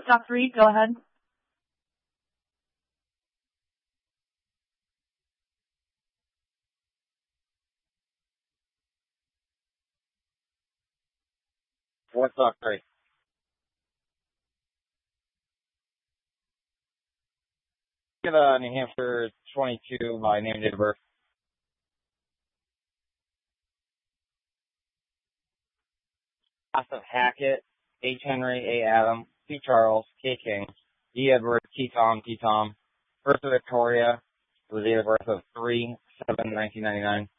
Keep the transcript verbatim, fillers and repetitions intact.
stock three, go ahead. What's stock three? Give a New Hampshire twenty-two by name and date of birth. Joseph Hackett, H. Henry, A. Adam, C. Charles, K. King, D. Edward, T. Tom, T. Tom, Birth of Victoria, the date of birth of three seven nineteen ninety-nine.